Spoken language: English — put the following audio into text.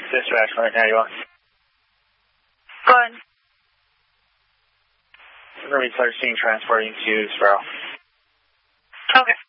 Dispatch, right now you on? Good. We're going to be 13 transporting to Sparrow. Okay.